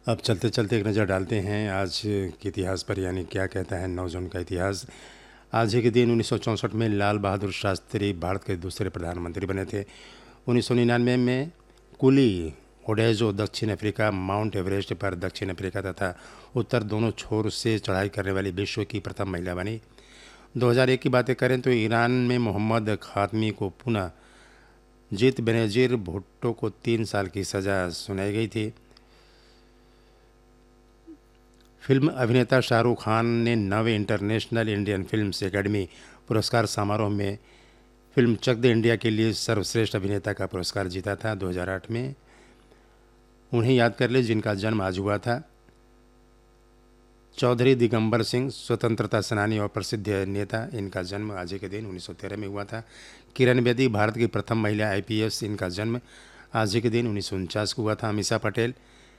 अब चलते चलते एक नज़र डालते हैं आज के इतिहास पर, यानी क्या कहता है 9 जून का इतिहास। आज ही के दिन 1964 में लाल बहादुर शास्त्री भारत के दूसरे प्रधानमंत्री बने थे। 1999 में कुली ओडेजो दक्षिण अफ्रीका माउंट एवरेस्ट पर दक्षिण अफ्रीका तथा उत्तर दोनों छोर से चढ़ाई करने वाली विश्व की प्रथम महिला बनी। 2001 की बातें करें तो ईरान में मोहम्मद खातमी को पुनः जीत बेनजीर भुट्टो को 3 साल की सज़ा सुनाई गई थी। फिल्म अभिनेता शाहरुख खान ने 9वें इंटरनेशनल इंडियन फिल्म्स एकेडमी पुरस्कार समारोह में फिल्म चक दे इंडिया के लिए सर्वश्रेष्ठ अभिनेता का पुरस्कार जीता था 2008 में। उन्हें याद कर ले जिनका जन्म आज हुआ था। चौधरी दिगंबर सिंह स्वतंत्रता सेनानी और प्रसिद्ध नेता, इनका जन्म आज ही के दिन 1913 में हुआ था। किरण बेदी भारत की प्रथम महिला IPS, इनका जन्म आज ही के दिन 1949 को हुआ था। अमीषा पटेल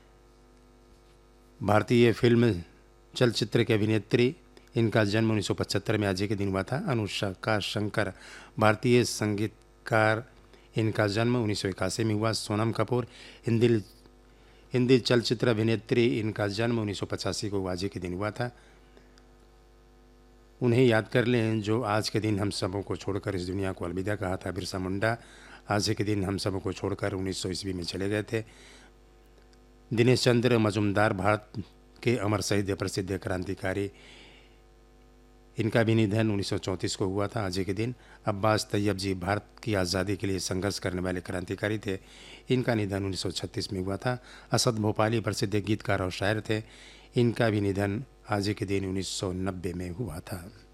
भारतीय फिल्म चलचित्र की अभिनेत्री, इनका जन्म 1975 में आज ही के दिन हुआ था। अनुष्का शंकर भारतीय संगीतकार, इनका जन्म 1981 में हुआ। सोनम कपूर हिंदी चलचित्र अभिनेत्री, इनका जन्म 1985 को आज ही के दिन हुआ था। उन्हें याद कर लें जो आज के दिन हम सबों को छोड़कर इस दुनिया को अलविदा कहा था। बिरसा मुंडा आज ही के दिन हम सबों को छोड़कर 1900 ईस्वी में चले गए थे। दिनेश चंद्र मजुमदार भारत के अमर शहीद प्रसिद्ध क्रांतिकारी, इनका भी निधन 1934 को हुआ था आज ही के दिन। अब्बास तैयब जी भारत की आज़ादी के लिए संघर्ष करने वाले क्रांतिकारी थे, इनका निधन 1936 में हुआ था। असद भोपाली प्रसिद्ध गीतकार और शायर थे, इनका भी निधन आज ही के दिन 1990 में हुआ था।